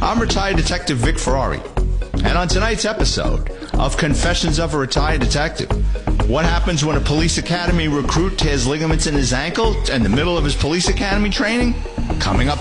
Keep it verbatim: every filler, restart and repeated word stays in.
I'm retired detective Vic Ferrari. And on tonight's episode of Confessions of a Retired Detective, what happens when a police academy recruit tears ligaments in his ankle in the middle of his police academy training? Coming up